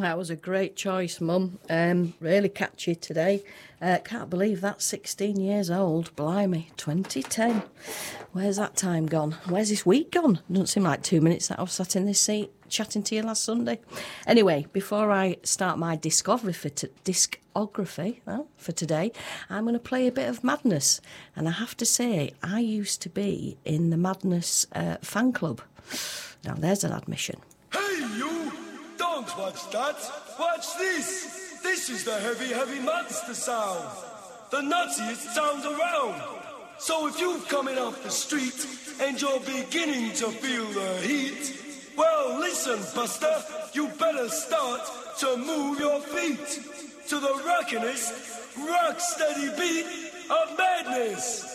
That was a great choice, Mum. Really catchy today. Can't believe that's 16 years old. Blimey, 2010. Where's that time gone? Where's this week gone? Doesn't seem like 2 minutes that I've sat in this seat chatting to you last Sunday. Anyway, before I start my discography for today, I'm going to play a bit of Madness. And I have to say, I used to be in the Madness fan club. Now, there's an admission. Hey, you! Don't watch that! Watch this! This is the heavy, heavy monster sound! The nuttiest sound around! So if you're coming off the street and you're beginning to feel the heat, well, listen, Buster, you better start to move your feet to the rockin'est, rock-steady beat of madness!